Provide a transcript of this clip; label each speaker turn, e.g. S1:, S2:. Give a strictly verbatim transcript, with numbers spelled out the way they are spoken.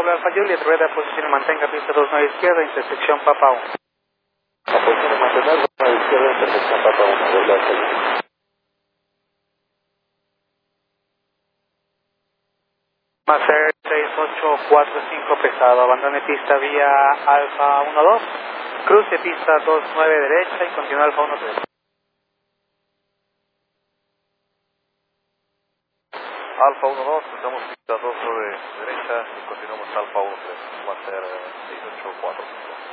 S1: nueve Alfa Juliet, rueda, posición y mantenga, pista dos nueve izquierda, intersección Papa uno.
S2: La posición y mantener, dos nueve izquierda, intersección Papa uno, vuelve a salir.
S1: Master seis ocho cuatro cinco pesado, abandone pista vía Alfa uno dos, cruce pista dos nueve derecha y continúa Alfa uno tres.
S2: Alfa uno dos, cruzamos pista dos nueve derecha y continuamos Alfa uno tres, Master seis ocho cuatro cinco.